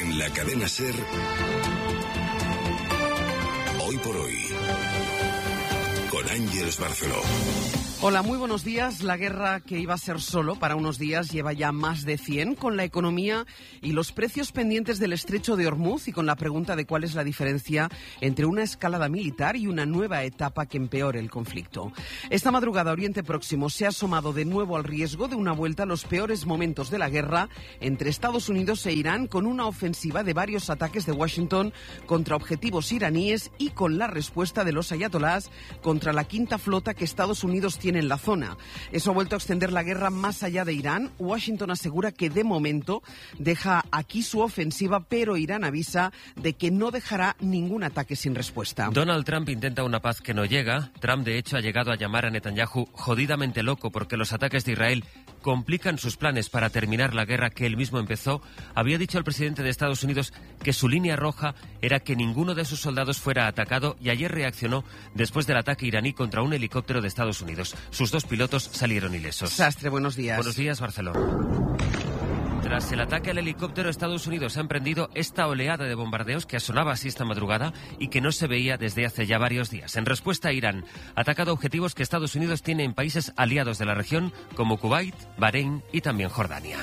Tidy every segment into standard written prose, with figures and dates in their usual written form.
En la cadena SER, Hoy por Hoy, con Ángeles Barceló. Hola, muy buenos días. La guerra que iba a ser solo para unos días lleva ya más de 100, con la economía y los precios pendientes del estrecho de Hormuz y con la pregunta de cuál es la diferencia entre una escalada militar y una nueva etapa que empeore el conflicto. Esta madrugada Oriente Próximo se ha asomado de nuevo al riesgo de una vuelta a los peores momentos de la guerra entre Estados Unidos e Irán, con una ofensiva de varios ataques de Washington contra objetivos iraníes y con la respuesta de los ayatolás contra la quinta flota que Estados Unidos tiene en la zona. Eso ha vuelto a extender la guerra más allá de Irán. Washington asegura que de momento deja aquí su ofensiva, pero Irán avisa de que no dejará ningún ataque sin respuesta. Donald Trump intenta una paz que no llega. Trump, de hecho, ha llegado a llamar a Netanyahu jodidamente loco porque los ataques de Israel complican sus planes para terminar la guerra que él mismo empezó. Había dicho el presidente de Estados Unidos que su línea roja era que ninguno de sus soldados fuera atacado, y ayer reaccionó después del ataque iraní contra un helicóptero de Estados Unidos. Sus dos pilotos salieron ilesos. Sastre, buenos días. Buenos días, Barcelona. Tras el ataque al helicóptero, Estados Unidos ha emprendido esta oleada de bombardeos que sonaba así esta madrugada y que no se veía desde hace ya varios días. En respuesta, Irán ha atacado objetivos que Estados Unidos tiene en países aliados de la región como Kuwait, Bahrein y también Jordania.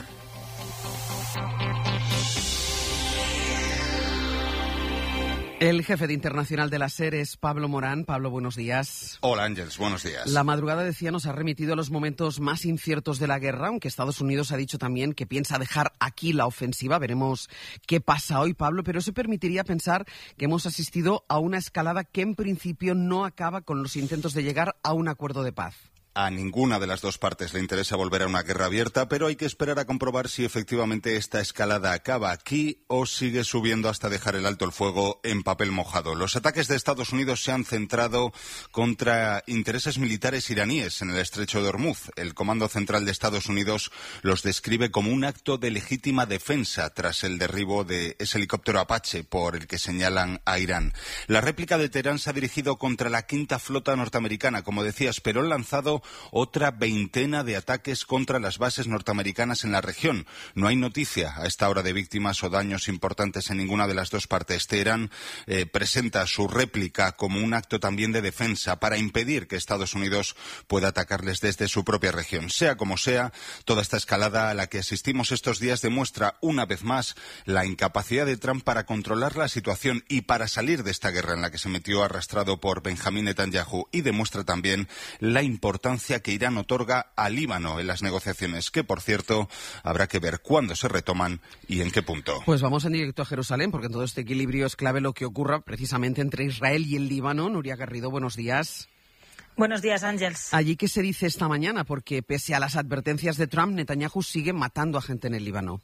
El jefe de internacional de la SER es Pablo Morán. Pablo, buenos días. Hola, Ángeles, buenos días. La madrugada, decía, nos ha remitido a los momentos más inciertos de la guerra, aunque Estados Unidos ha dicho también que piensa dejar aquí la ofensiva. Veremos qué pasa hoy, Pablo, pero eso permitiría pensar que hemos asistido a una escalada que en principio no acaba con los intentos de llegar a un acuerdo de paz. A ninguna de las dos partes le interesa volver a una guerra abierta, pero hay que esperar a comprobar si efectivamente esta escalada acaba aquí o sigue subiendo hasta dejar el alto el fuego en papel mojado. Los ataques de Estados Unidos se han centrado contra intereses militares iraníes en el estrecho de Hormuz. El Comando Central de Estados Unidos los describe como un acto de legítima defensa tras el derribo de ese helicóptero Apache por el que señalan a Irán. La réplica de Teherán se ha dirigido contra la quinta flota norteamericana, como decías, pero han lanzado otra veintena de ataques contra las bases norteamericanas en la región. No hay noticia a esta hora de víctimas o daños importantes en ninguna de las dos partes. Teherán presenta su réplica como un acto también de defensa para impedir que Estados Unidos pueda atacarles desde su propia región. Sea como sea, toda esta escalada a la que asistimos estos días demuestra una vez más la incapacidad de Trump para controlar la situación y para salir de esta guerra en la que se metió arrastrado por Benjamín Netanyahu, y demuestra también la importancia que Irán otorga al Líbano en las negociaciones, que por cierto habrá que ver cuándo se retoman y en qué punto. Pues vamos en directo a Jerusalén, porque en todo este equilibrio es clave lo que ocurra precisamente entre Israel y el Líbano. Nuria Garrido, buenos días. Buenos días, Ángeles. ¿Allí qué se dice esta mañana? Porque pese a las advertencias de Trump, Netanyahu sigue matando a gente en el Líbano.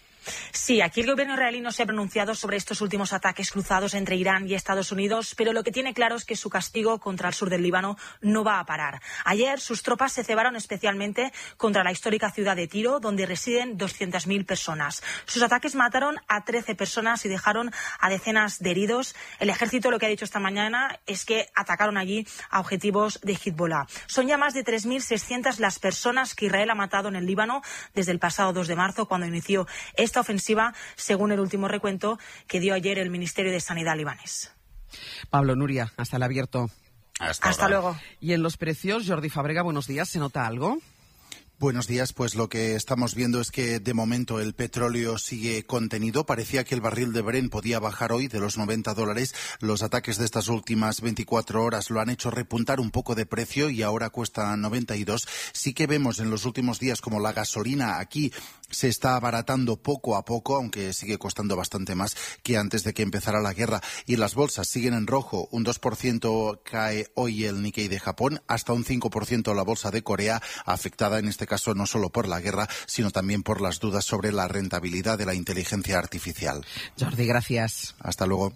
Sí, aquí el gobierno israelí no se ha pronunciado sobre estos últimos ataques cruzados entre Irán y Estados Unidos, pero lo que tiene claro es que su castigo contra el sur del Líbano no va a parar. Ayer sus tropas se cebaron especialmente contra la histórica ciudad de Tiro, donde residen 200.000 personas. Sus ataques mataron a 13 personas y dejaron a decenas de heridos. El ejército lo que ha dicho esta mañana es que atacaron allí a objetivos de Hezbollah. Son ya más de 3.600 las personas que Israel ha matado en el Líbano desde el pasado 2 de marzo, cuando inició esta ofensiva, según el último recuento que dio ayer el Ministerio de Sanidad libanés. Pablo, Nuria, hasta el abierto. Hasta luego. Y en los precios, Jordi Fàbrega, buenos días, ¿se nota algo? Buenos días, pues lo que estamos viendo es que de momento el petróleo sigue contenido. Parecía que el barril de Brent podía bajar hoy de los $90. Los ataques de estas últimas 24 horas lo han hecho repuntar un poco de precio y ahora cuesta 92. Sí que vemos en los últimos días como la gasolina aquí se está abaratando poco a poco, aunque sigue costando bastante más que antes de que empezara la guerra. Y las bolsas siguen en rojo. Un 2% cae hoy el Nikkei de Japón, hasta un 5% la bolsa de Corea, afectada en este caso no solo por la guerra, sino también por las dudas sobre la rentabilidad de la inteligencia artificial. Jordi, gracias. Hasta luego.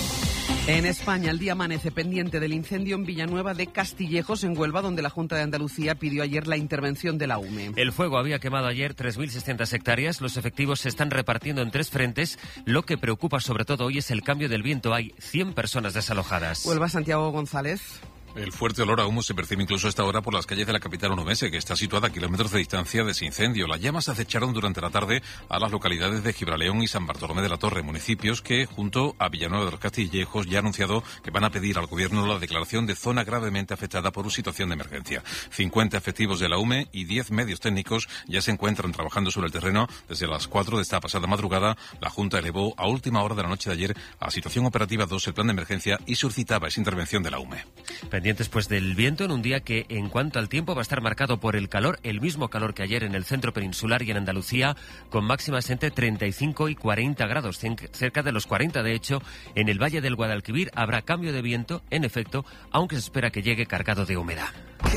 En España, el día amanece pendiente del incendio en Villanueva de Castillejos, en Huelva, donde la Junta de Andalucía pidió ayer la intervención de la UME. El fuego había quemado ayer 3.600 hectáreas. Los efectivos se están repartiendo en 3 frentes. Lo que preocupa sobre todo hoy es el cambio del viento. Hay 100 personas desalojadas. Huelva, Santiago González. El fuerte olor a humo se percibe incluso a esta hora por las calles de la capital onubense, que está situada a kilómetros de distancia de ese incendio. Las llamas acecharon durante la tarde a las localidades de Gibraleón y San Bartolomé de la Torre, municipios que, junto a Villanueva de los Castillejos, ya han anunciado que van a pedir al gobierno la declaración de zona gravemente afectada por una situación de emergencia. 50 efectivos de la UME y 10 medios técnicos ya se encuentran trabajando sobre el terreno. Desde las 4 de esta pasada madrugada, la Junta elevó a última hora de la noche de ayer a situación operativa 2 el plan de emergencia y suscitaba esa intervención de la UME. Pendientes pues del viento en un día que en cuanto al tiempo va a estar marcado por el calor, el mismo calor que ayer en el centro peninsular y en Andalucía, con máximas entre 35 y 40 grados, cerca de los 40 de hecho. En el Valle del Guadalquivir habrá cambio de viento, en efecto, aunque se espera que llegue cargado de humedad.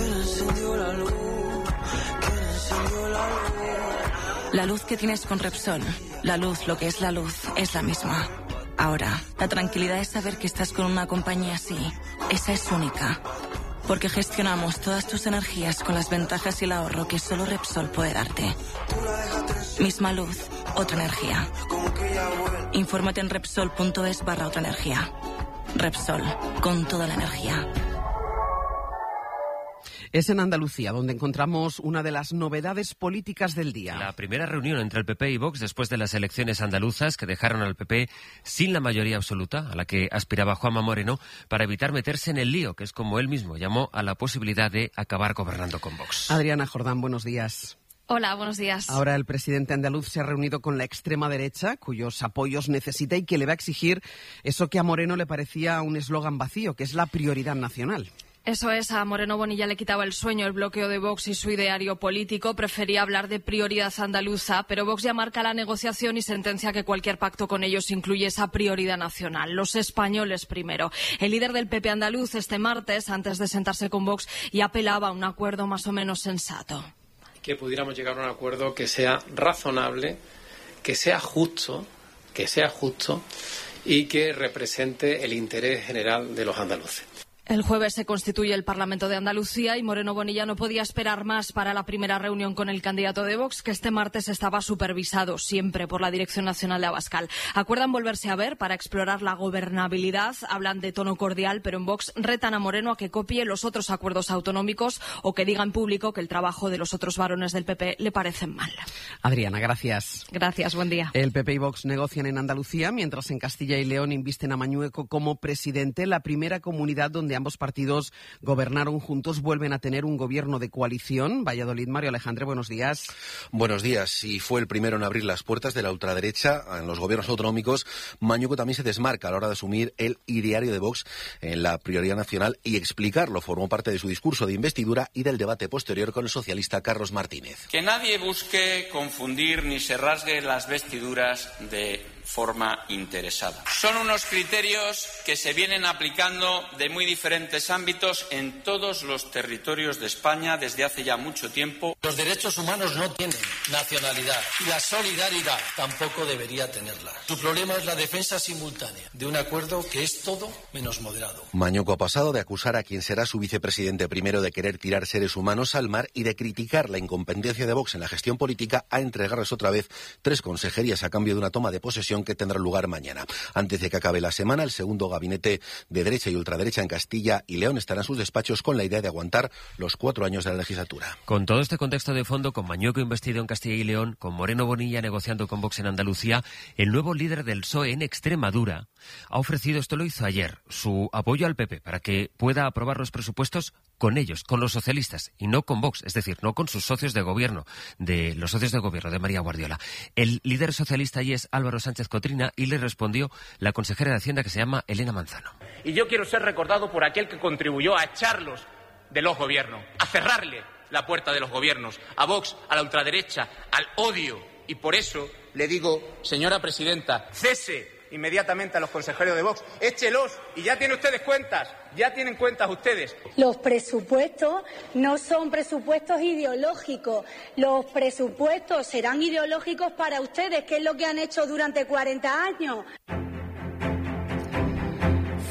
La luz que tienes con Repsol, la luz, lo que es la luz, es la misma. Ahora, la tranquilidad es saber que estás con una compañía así. Esa es única. Porque gestionamos todas tus energías con las ventajas y el ahorro que solo Repsol puede darte. Misma luz, otra energía. Infórmate en Repsol.es/otra energía. Repsol, con toda la energía. Es en Andalucía donde encontramos una de las novedades políticas del día. La primera reunión entre el PP y Vox después de las elecciones andaluzas que dejaron al PP sin la mayoría absoluta, a la que aspiraba Juanma Moreno, para evitar meterse en el lío, que es como él mismo llamó a la posibilidad de acabar gobernando con Vox. Adriana Jordán, buenos días. Hola, buenos días. Ahora el presidente andaluz se ha reunido con la extrema derecha, cuyos apoyos necesita y que le va a exigir eso que a Moreno le parecía un eslogan vacío, que es la prioridad nacional. Eso es, a Moreno Bonilla le quitaba el sueño el bloqueo de Vox y su ideario político. Prefería hablar de prioridad andaluza, pero Vox ya marca la negociación y sentencia que cualquier pacto con ellos incluye esa prioridad nacional. Los españoles primero. El líder del PP andaluz este martes, antes de sentarse con Vox, ya apelaba a un acuerdo más o menos sensato. Que pudiéramos llegar a un acuerdo que sea razonable, que sea justo y que represente el interés general de los andaluces. El jueves se constituye el Parlamento de Andalucía y Moreno Bonilla no podía esperar más para la primera reunión con el candidato de Vox, que este martes estaba supervisado siempre por la Dirección Nacional de Abascal. Acuerdan volverse a ver para explorar la gobernabilidad, hablan de tono cordial, pero en Vox retan a Moreno a que copie los otros acuerdos autonómicos o que diga en público que el trabajo de los otros varones del PP le parecen mal. Adriana, gracias. Gracias, buen día. El PP y Vox negocian en Andalucía, mientras en Castilla y León invisten a Mañueco como presidente. La primera comunidad donde ambos partidos gobernaron juntos vuelven a tener un gobierno de coalición. Valladolid, Mario Alejandre, buenos días. Buenos días. Y fue el primero en abrir las puertas de la ultraderecha en los gobiernos autonómicos. Mañueco también se desmarca a la hora de asumir el ideario de Vox en la prioridad nacional y explicarlo. Formó parte de su discurso de investidura y del debate posterior con el socialista Carlos Martínez. Que nadie busque confundir ni se rasgue las vestiduras de forma interesada. Son unos criterios que se vienen aplicando de muy diferentes ámbitos en todos los territorios de España desde hace ya mucho tiempo. Los derechos humanos no tienen nacionalidad y la solidaridad tampoco debería tenerla. Su problema es la defensa simultánea de un acuerdo que es todo menos moderado. Mañueco ha pasado de acusar a quien será su vicepresidente primero de querer tirar seres humanos al mar y de criticar la incompetencia de Vox en la gestión política a entregarles otra vez 3 consejerías a cambio de una toma de posesión que tendrá lugar mañana. Antes de que acabe la semana, el segundo gabinete de derecha y ultraderecha en Castilla y León estará en sus despachos con la idea de aguantar los 4 años de la legislatura. Con todo este contexto de fondo, con Mañueco investido en Castilla y León, con Moreno Bonilla negociando con Vox en Andalucía, el nuevo líder del PSOE en Extremadura ha ofrecido, esto lo hizo ayer, su apoyo al PP para que pueda aprobar los presupuestos con ellos, con los socialistas, y no con Vox, es decir, no con sus socios de gobierno, de los socios de gobierno de María Guardiola. El líder socialista allí es Álvaro Sánchez Cotrina y le respondió la consejera de Hacienda, que se llama Elena Manzano. Y yo quiero ser recordado por aquel que contribuyó a echarlos de los gobiernos, a cerrarle la puerta de los gobiernos, a Vox, a la ultraderecha, al odio. Y por eso le digo, señora presidenta, cese inmediatamente a los consejeros de Vox, échelos y ya tienen ustedes cuentas, ya tienen cuentas ustedes. Los presupuestos no son presupuestos ideológicos, los presupuestos serán ideológicos para ustedes, que es lo que han hecho durante 40 años.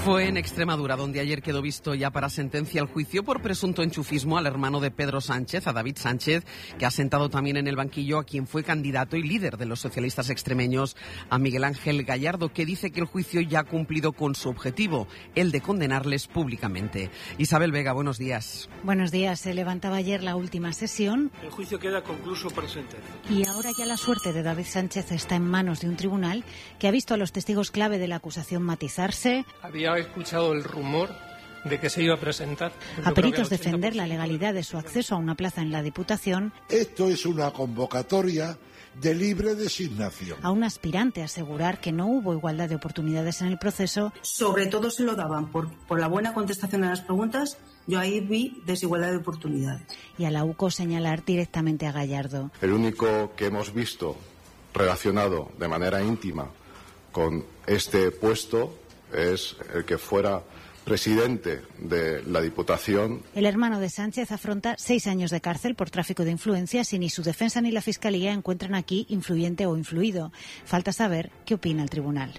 Fue en Extremadura donde ayer quedó visto ya para sentencia el juicio por presunto enchufismo al hermano de Pedro Sánchez, a David Sánchez, que ha sentado también en el banquillo a quien fue candidato y líder de los socialistas extremeños, a Miguel Ángel Gallardo, que dice que el juicio ya ha cumplido con su objetivo, el de condenarles públicamente. Isabel Vega, buenos días. Buenos días. Se levantaba ayer la última sesión. El juicio queda concluso por sentencia. Y ahora ya la suerte de David Sánchez está en manos de un tribunal que ha visto a los testigos clave de la acusación matizarse. Había escuchado el rumor de que se iba a presentar. A peritos defender la legalidad de su acceso a una plaza en la Diputación. Esto es una convocatoria de libre designación. A un aspirante asegurar que no hubo igualdad de oportunidades en el proceso. Sobre todo se lo daban por la buena contestación a las preguntas. Yo ahí vi desigualdad de oportunidades. Y a la UCO señalar directamente a Gallardo. El único que hemos visto relacionado de manera íntima con este puesto es el que fuera presidente de la Diputación. El hermano de Sánchez afronta 6 años de cárcel por tráfico de influencias y ni su defensa ni la Fiscalía encuentran aquí influyente o influido. Falta saber qué opina el tribunal.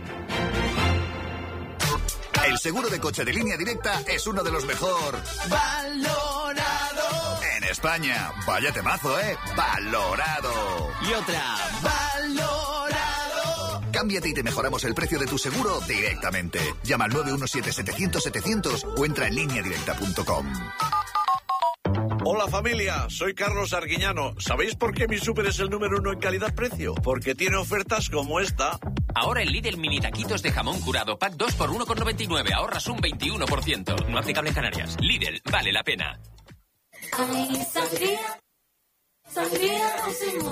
El seguro de coche de Línea Directa es uno de los mejor valorado en España. Vaya temazo, ¿eh? Valorado. Y otra, valorado. Cámbiate y te mejoramos el precio de tu seguro directamente. Llama al 917-700-700 o entra en lineadirecta.com. Hola familia, soy Carlos Arguiñano. ¿Sabéis por qué mi súper es el número 1 en calidad-precio? Porque tiene ofertas como esta. Ahora en Lidl mini taquitos de jamón curado, pack 2 por 1,99, ahorras un 21%. No aplicable en Canarias. Lidl, vale la pena.